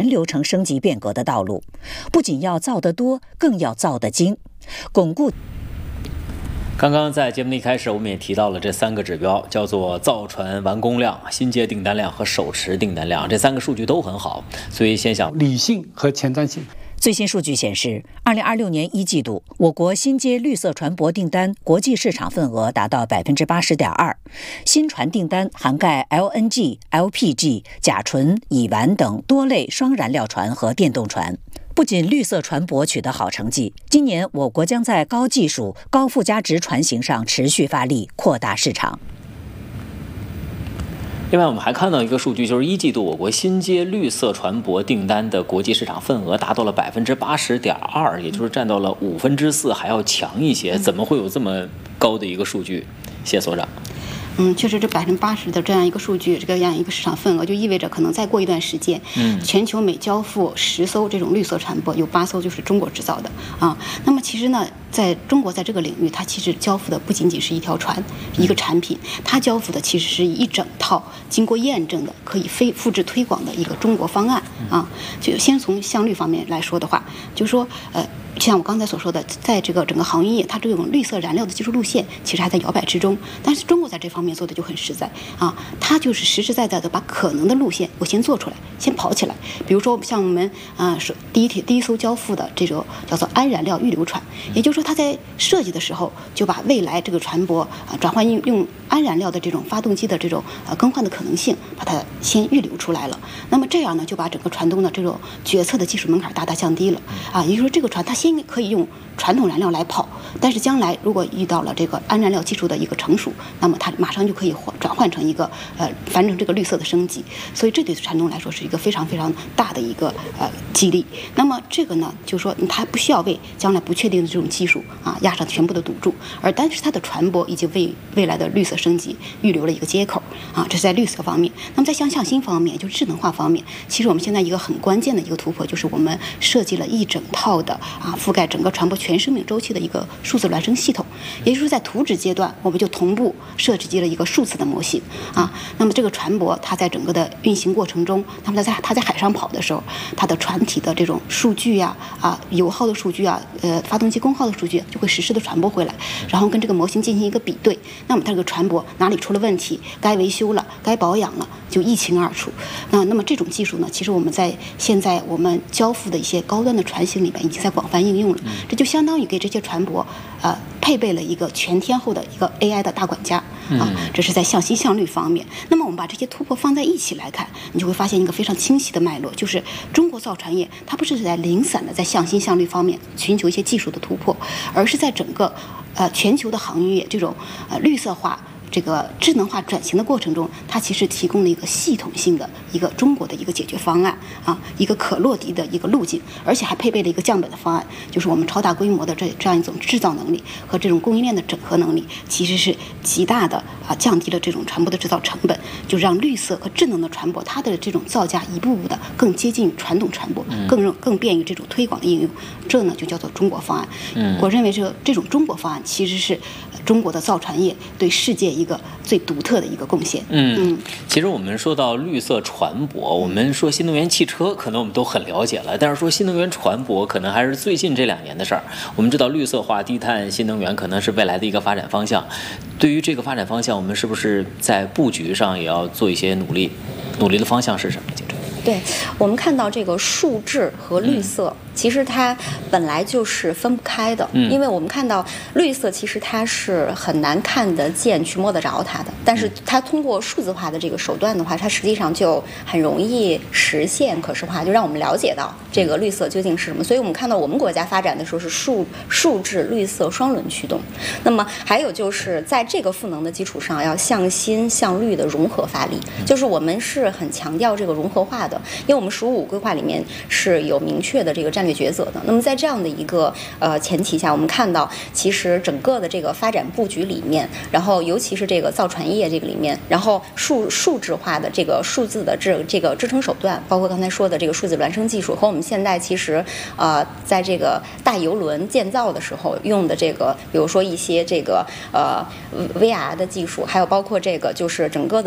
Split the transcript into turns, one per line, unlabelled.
流程升级变革的道路，不仅要造得多，更要造得精，巩固。
刚刚在节目的一开始，我们也提到了这3个指标，叫做造船完工量、新接订单量和手持订单量，这3个数据都很好，所以先想
理性和前瞻性。
最新数据显示，2026年1季度，我国新接绿色船舶订单国际市场份额达到80.2%，新船订单涵盖 LNG、LPG、甲醇、乙烷等多类双燃料船和电动船。不仅绿色船舶取得好成绩，今年我国将在高技术、高附加值船型上持续发力，扩大市场。
另外，我们还看到一个数据，就是1季度我国新接绿色船舶订单的国际市场份额达到了80.2%，也就是占到了4%，还要强一些。怎么会有这么高的一个数据？谢所长。
确实，这80%的这样一个数据，这样一个市场份额，就意味着可能再过一段时间，全球每交付10艘这种绿色船舶，有8艘就是中国制造的啊。那么其实呢，在中国在这个领域，它其实交付的不仅仅是一条船、一个产品，它交付的其实是一整套经过验证的、可以非复制推广的一个中国方案啊。就先从项绿方面来说的话，就是说像我刚才所说的，在这个整个航运业，它这种绿色燃料的技术路线其实还在摇摆之中。但是中国在这方面做的就很实在啊，它就是实实在在的把可能的路线我先做出来，先跑起来。比如说像我们第一艘交付的这种叫做氨燃料预留船，也就是说它在设计的时候就把未来这个船舶转换用氨燃料的这种发动机的这种更换的可能性，把它先预留出来了。那么这样呢，就把整个船东的这种决策的技术门槛大大降低了啊。也就是说，这个船它先可以用传统燃料来跑，但是将来如果遇到了这个氨燃料技术的一个成熟，那么它马上就可以转换成一个完成这个绿色的升级。所以这对船东来说是一个非常非常大的一个激励。那么这个呢，就是说它不需要为将来不确定的这种技术压上全部的赌注，但是它的船舶已经为未来的绿色升级预留了一个接口啊。这是在绿色方面。那么在向新方面，就是智能化方面，其实我们现在一个很关键的一个突破，就是我们设计了一整套的覆盖整个船舶全生命周期的一个数字孪生系统。也就是在图纸阶段，我们就同步设计了一个数字的模型啊。那么这个船舶它在整个的运行过程中，那么它在海上跑的时候，它的船体的这种数据油耗的数据发动机功耗的数据就会实时的传播回来，然后跟这个模型进行一个比对。那么它这个船舶哪里出了问题，该维修了，该保养了，就一清二楚。那么这种技术呢，其实我们在现在我们交付的一些高端的船型里面已经在广泛应用了。这就相当于给这些船舶配备了一个全天候的一个 AI 的大管家这是在向新向绿方面。那么我们把这些突破放在一起来看，你就会发现一个非常清晰的脉络，就是中国造船业它不是在零散的在向新向绿方面寻求一些技术的突破，而是在整个全球的航运业这种绿色化这个智能化转型的过程中，它其实提供了一个系统性的一个中国的一个解决方案一个可落地的一个路径，而且还配备了一个降本的方案，就是我们超大规模的这样一种制造能力和这种供应链的整合能力，其实是极大的降低了这种船舶的制造成本，就让绿色和智能的船舶它的这种造价一步步的更接近于传统船舶，更便于这种推广的应用。这呢就叫做中国方案。我认为这种中国方案其实是中国的造船业对世界一个最独特的一个贡献。
其实我们说到绿色船舶，我们说新能源汽车可能我们都很了解了，但是说新能源船舶可能还是最近这2年的事儿。我们知道绿色化、低碳、新能源可能是未来的一个发展方向。对于这个发展方向，我们是不是在布局上也要做一些努力？努力的方向是什么？
对，我们看到这个数质和绿色其实它本来就是分不开的，因为我们看到绿色其实它是很难看得见去摸得着它的，但是它通过数字化的这个手段的话，它实际上就很容易实现可视化，就让我们了解到这个绿色究竟是什么。所以我们看到我们国家发展的时候是数质绿色双轮驱动。那么还有就是在这个赋能的基础上，要向新向绿的融合发力，就是我们是很强调这个融合化的，因为我们“15五”规划里面是有明确的这个战略抉择的。那么在这样的一个前提下，我们看到其实整个的这个发展布局里面，然后尤其是这个造船业这个里面，然后数质化的这个数字的这个支撑手段，包括刚才说的这个数字孪生技术，和我们现在其实在这个大邮轮建造的时候用的这个，比如说一些这个VR 的技术，还有包括这个就是整个的